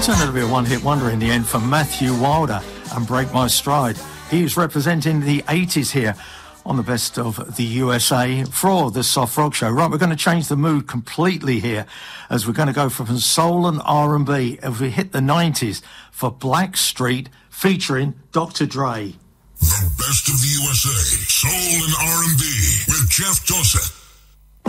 Turned out to be a one-hit wonder in the end for Matthew Wilder and Break My Stride. He's representing the 80s here on the Best of the USA for the Soft Rock Show. Right, we're going to change the mood completely here as we're going to go from soul and R&B as we hit the 90s for Blackstreet featuring Dr. Dre. The Best of the USA, soul and R&B with Jeff Dossett.